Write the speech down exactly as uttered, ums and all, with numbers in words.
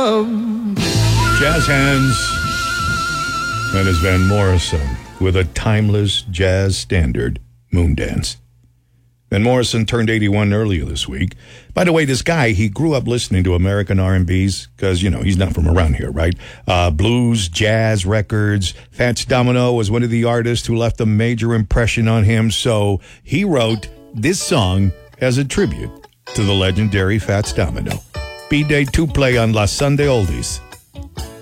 Jazz hands. That is Van Morrison with a timeless jazz standard, Moondance. Van Morrison turned eighty-one earlier this week. By the way, this guy, he grew up listening to American R and B's because, you know, he's not from around here, right? Uh, blues, jazz records. Fats Domino was one of the artists who left a major impression on him. So he wrote this song as a tribute to the legendary Fats Domino. B-Day two play on La Sunday Oldies.